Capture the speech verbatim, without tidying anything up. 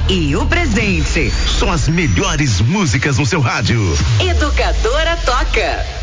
e o presente. São as melhores músicas no seu rádio. Educadora toca.